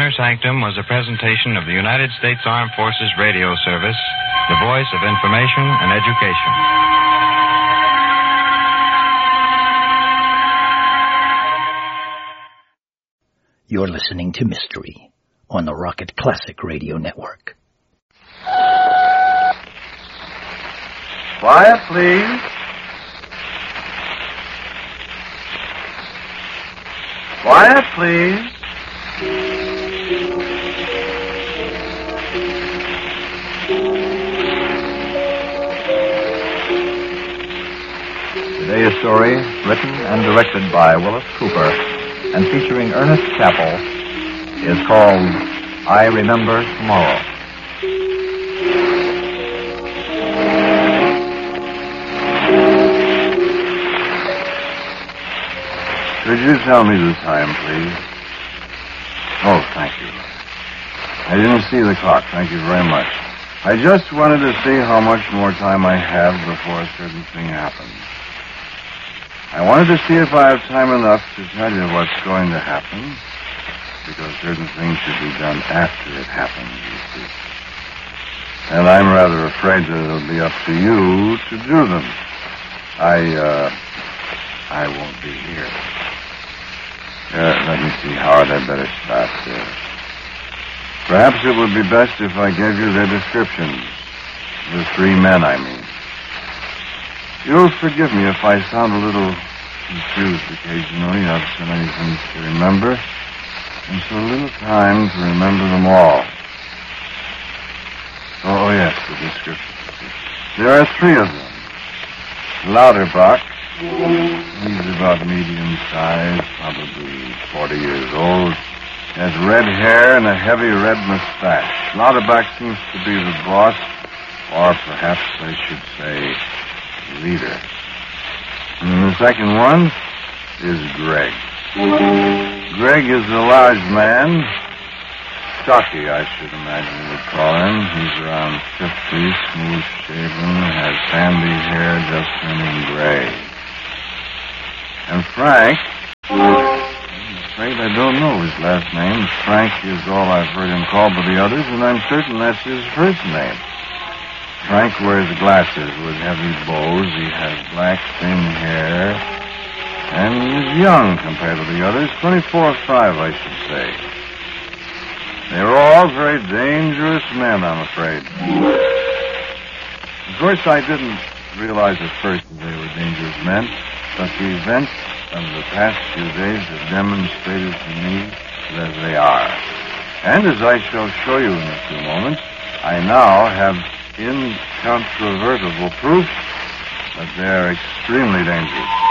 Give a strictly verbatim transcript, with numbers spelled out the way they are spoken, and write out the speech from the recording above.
Inner Sanctum was a presentation of the United States Armed Forces Radio Service, the voice of information and education. You're listening to Mystery on the Rocket Classic Radio Network. Quiet, please. Quiet, please. Today's story, written and directed by Willis Cooper and featuring Ernest Chappell, is called I Remember Tomorrow. Could you tell me the time, please? Oh, thank you. I didn't see the clock. Thank you very much. I just wanted to see how much more time I have before a certain thing happens. I wanted to see if I have time enough to tell you what's going to happen, because certain things should be done after it happens, you see. And I'm rather afraid that it'll be up to you to do them. I, uh, I won't be here. Uh, let me see, Howard, I'd better start there. Perhaps it would be best if I gave you their descriptions. The three men, I mean. You'll forgive me if I sound a little confused occasionally. I've so many things to remember, and so little time to remember them all. Oh, yes, the descriptions. There are three of them. Lauterbach, he's about medium size, probably forty years old, has red hair and a heavy red mustache. Lauterbach seems to be the boss, or perhaps I should say leader. And the second one is Greg. Greg is a large man, stocky, I should imagine you would call him. He's around fifty, smooth-shaven, has sandy hair just turning gray. And Frank, I'm afraid I don't know his last name. Frank is all I've heard him called by the others, and I'm certain that's his first name. Frank wears glasses with heavy bows. He has black, thin hair. And he's young compared to the others. twenty-four or five, I should say. They're all very dangerous men, I'm afraid. Of course, I didn't realize at first that they were dangerous men, but the events of the past few days have demonstrated to me that they are. And as I shall show you in a few moments, I now have incontrovertible proof that they're extremely dangerous.